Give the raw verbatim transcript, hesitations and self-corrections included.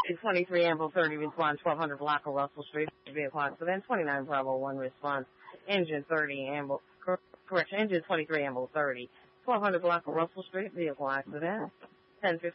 twenty-three Amble thirty response, twelve hundred block of Russell Street, vehicle accident. twenty-nine Bravo one response, engine thirty Amble, cor- correction, engine twenty-three Amble thirty, twelve hundred block of Russell Street, vehicle accident. ten fifteen